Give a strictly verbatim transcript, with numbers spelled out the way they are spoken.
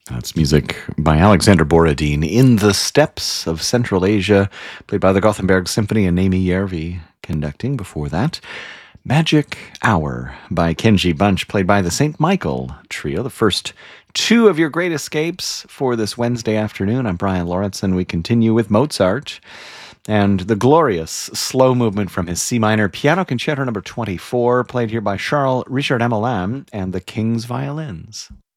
That's music by Alexander Borodin, In the Steppes of Central Asia, played by the Gothenburg Symphony and Naomi Järvi conducting. Before that, Magic Hour by Kenji Bunch, played by the Saint Michael Trio. The first two of your great escapes for this Wednesday afternoon. I'm Brian Lawrence, and we continue with Mozart and the glorious slow movement from his C minor Piano Concerto number twenty-four, played here by Charles Richard Hamelin and the King's Violins.